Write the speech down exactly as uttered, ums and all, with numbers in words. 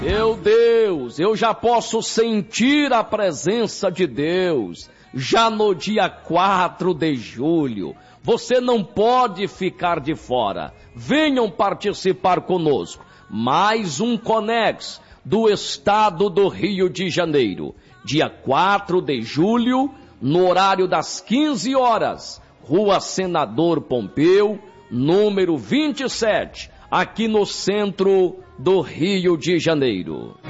Meu Deus, eu já posso sentir a presença de Deus, já no dia quatro de julho. Você não pode ficar de fora. Venham participar conosco. Mais um Conex do estado do Rio de Janeiro. Dia quatro de julho, no horário das quinze horas. Rua Senador Pompeu, número vinte e sete, aqui no centro do Rio de Janeiro.